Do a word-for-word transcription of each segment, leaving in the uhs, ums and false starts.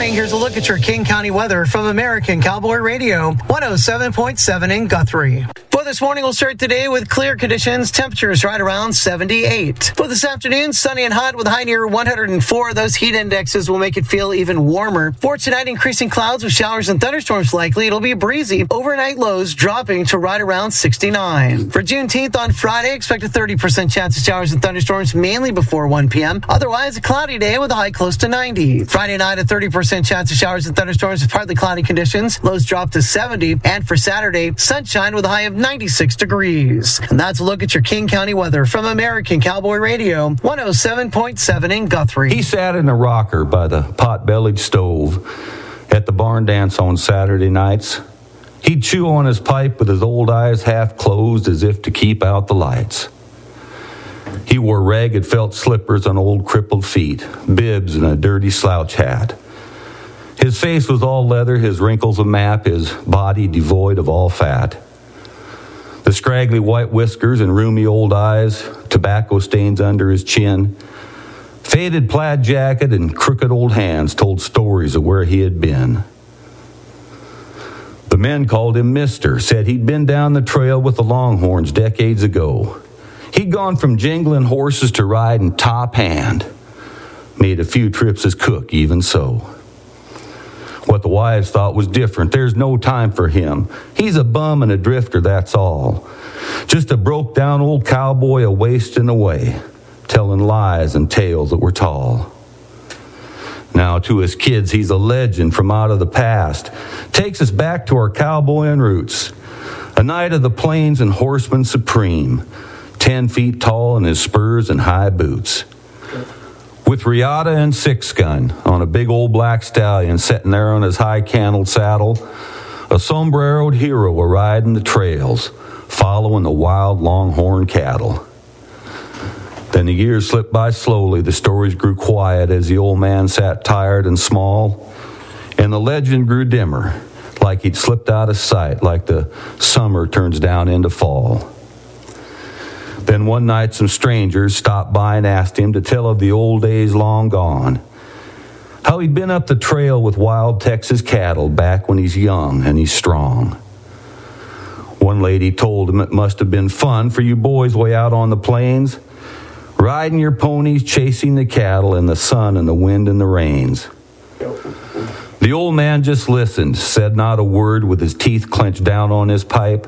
morning. Here's a look at your King County weather from American Cowboy Radio, one oh seven point seven in Guthrie. For this morning, we'll start today with clear conditions. Temperatures right around seventy-eight. For this afternoon, sunny and hot with a high near one hundred four. Those heat indexes will make it feel even warmer. For tonight, increasing clouds with showers and thunderstorms likely. It'll be breezy. Overnight lows dropping to right around sixty-nine. For Juneteenth on Friday, expect a thirty percent chance of showers and thunderstorms mainly before one p.m. Otherwise, a cloudy day with a high close to ninety. Friday night, a thirty percent chance of showers and thunderstorms with partly cloudy conditions. Lows drop to seventy. And for Saturday, sunshine with a high of ninety-six degrees. And that's a look at your King County weather from American Cowboy Radio, one oh seven point seven in Guthrie. He sat in a rocker by the pot-bellied stove at the barn dance on Saturday nights. He'd chew on his pipe with his old eyes half closed as if to keep out the lights. He wore ragged felt slippers on old crippled feet, bibs and a dirty slouch hat. His face was all leather, his wrinkles a map, his body devoid of all fat. The scraggly white whiskers and rheumy old eyes, tobacco stains under his chin, faded plaid jacket and crooked old hands told stories of where he had been. The men called him Mister, said he'd been down the trail with the Longhorns decades ago. He'd gone from jingling horses to riding top hand, made a few trips as cook even so. What the wives thought was different. There's no time for him. He's a bum and a drifter, that's all. Just a broke-down old cowboy a-wasting away, telling lies and tales that were tall. Now, to his kids, he's a legend from out of the past. Takes us back to our cowboying roots. A knight of the plains and horseman supreme, ten feet tall in his spurs and high boots. With riata and six-gun on a big old black stallion sitting there on his high-cantled saddle, a sombreroed hero a-riding the trails, following the wild longhorn cattle. Then the years slipped by slowly, the stories grew quiet as the old man sat tired and small, and the legend grew dimmer, like he'd slipped out of sight, like the summer turns down into fall. Then one night some strangers stopped by and asked him to tell of the old days long gone, how he'd been up the trail with wild Texas cattle back when he's young and he's strong. One lady told him it must have been fun for you boys way out on the plains, riding your ponies, chasing the cattle in the sun and the wind and the rains. The old man just listened, said not a word with his teeth clenched down on his pipe.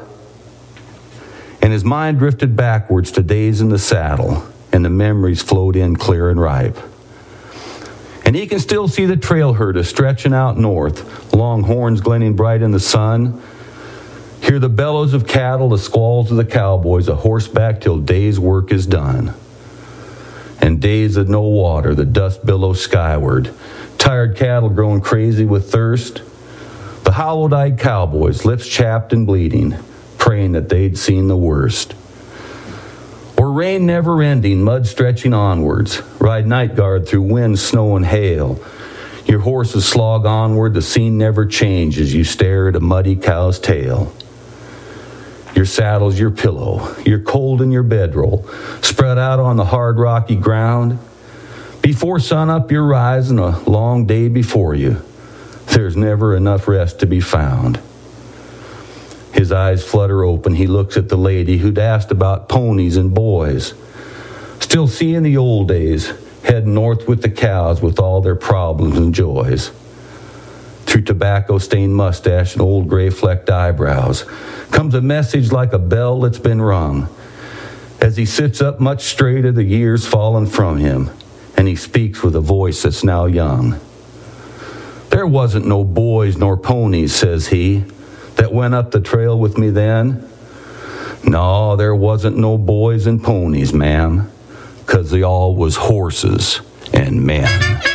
And his mind drifted backwards to days in the saddle, and the memories flowed in clear and ripe. And he can still see the trail herder stretching out north, long horns glinting bright in the sun. Hear the bellows of cattle, the squalls of the cowboys, a horseback till day's work is done. And days of no water, the dust billows skyward, tired cattle growing crazy with thirst. The hollow-eyed cowboys, lips chapped and bleeding, praying that they'd seen the worst. Or rain never ending, mud stretching onwards, ride night guard through wind, snow, and hail. Your horses slog onward, the scene never changes, you stare at a muddy cow's tail. Your saddle's your pillow, you're cold in your bedroll, spread out on the hard rocky ground. Before sunup you're rising, a long day before you. There's never enough rest to be found. His eyes flutter open. He looks at the lady who'd asked about ponies and boys. Still seeing the old days, heading north with the cows with all their problems and joys. Through tobacco-stained mustache and old gray-flecked eyebrows comes a message like a bell that's been rung. As he sits up much straighter, the years fallen from him, and he speaks with a voice that's now young. There wasn't no boys nor ponies, says he, that went up the trail with me then. No, there wasn't no boys and ponies, ma'am, 'cause they all was horses and men.